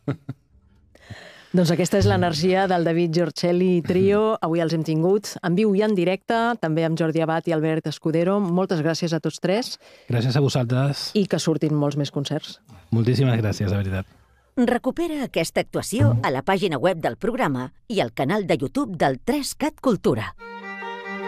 Doncs aquesta és l'energia del David Giorcelli Trio. Avui els hem tingut en viu i en directe, també amb Jordi Abad i Albert Escudero. Moltes gràcies a tots tres. Gràcies a vosaltres. I que surtin molts més concerts. Moltíssimes gràcies, de veritat. Recupera aquesta actuació a la pàgina web del programa i al canal de YouTube del 3cat Cultura.